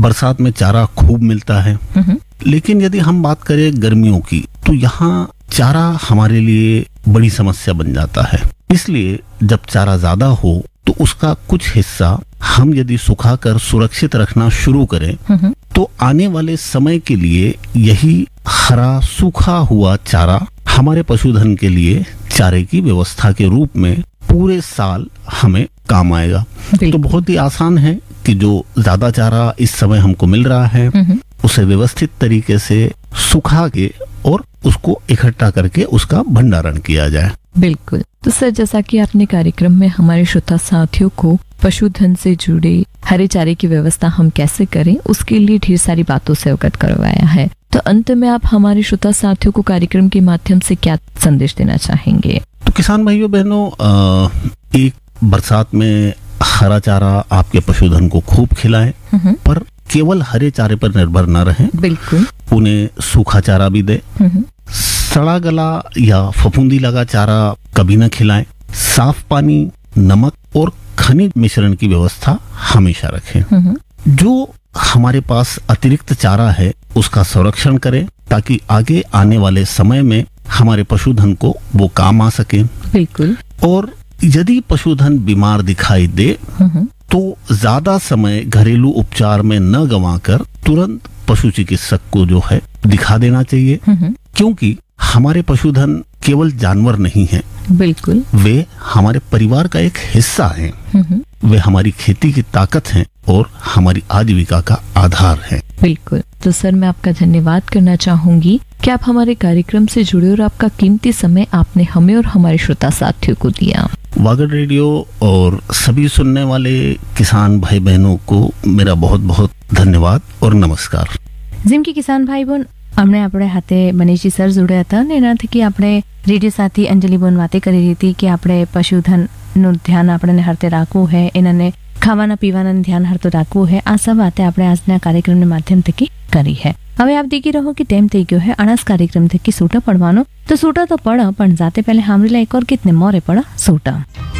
बरसात में चारा खूब मिलता है, लेकिन यदि हम बात करें गर्मियों की तो यहाँ चारा हमारे लिए बड़ी समस्या बन जाता है। इसलिए जब चारा ज्यादा हो तो उसका कुछ हिस्सा हम यदि सुखाकर सुरक्षित रखना शुरू करें तो आने वाले समय के लिए यही हरा सूखा हुआ चारा हमारे पशुधन के लिए चारे की व्यवस्था के रूप में पूरे साल हमें काम आएगा। तो बहुत ही आसान है कि जो ज्यादा चारा इस समय हमको मिल रहा है उसे व्यवस्थित तरीके से सुखा के और उसको इकट्ठा करके उसका भंडारण किया जाए। बिल्कुल। तो सर, जैसा कि आपने कार्यक्रम में हमारे श्रोता साथियों को पशुधन से जुड़े हरे चारे की व्यवस्था हम कैसे करें उसके लिए ढेर सारी बातों से अवगत करवाया है, तो अंत में आप हमारे श्रोता साथियों को कार्यक्रम के माध्यम से क्या संदेश देना चाहेंगे? तो किसान भाइयों बहनों, एक बरसात में हरा चारा आपके पशुधन को खूब खिलाएं, पर केवल हरे चारे पर निर्भर न रहें। बिल्कुल। उन्हें सूखा चारा भी दे, सड़ा गला या फफूंदी लगा चारा कभी न खिलाएं। साफ पानी, नमक और खनिज मिश्रण की व्यवस्था हमेशा रखें। जो हमारे पास अतिरिक्त चारा है उसका संरक्षण करें ताकि आगे आने वाले समय में हमारे पशुधन को वो काम आ सके। बिल्कुल। और यदि पशुधन बीमार दिखाई दे तो ज्यादा समय घरेलू उपचार में न गंवाकर तुरंत पशु चिकित्सक को जो है दिखा देना चाहिए, क्योंकि हमारे पशुधन केवल जानवर नहीं हैं। बिल्कुल। वे हमारे परिवार का एक हिस्सा हैं। वे हमारी खेती की ताकत हैं और हमारी आजीविका का आधार हैं। बिल्कुल। तो सर, मैं आपका धन्यवाद करना चाहूंगी कि आप हमारे कार्यक्रम से जुड़े और आपका कीमती समय आपने हमें और हमारे श्रोता साथियों को दिया। वागड़ रेडियो और सभी सुनने वाले किसान भाई बहनों को मेरा बहुत बहुत धन्यवाद और નમસ્કાર। જેમ કે કિસાન ભાઈ બોન અમને આપણે હાથે મનીષજી સર જોડ્યા હતા અને એનાથી કે આપણે રેડિયો સાથી અંજલિ બોન વાતે કરી રહી હતી કે આપણે પશુધનનું ધ્યાન આપણે હરતે રાખવું है, એનાને ખાવાના પીવાના ધ્યાન હરતો રાખવું है। આ सब વાતે આપણે આજના કાર્યક્રમના માધ્યમ થકી કરી है। હવે આપ દેખી રહો કે ટાઈમ થઈ ગયો है અણાસ કાર્યક્રમ થકી સૂટા પડવાનો, તો સૂટા તો પડ પણ જાતે પહેલે સાંભળેલા એક और कितने मोरे पड़ा सूटा।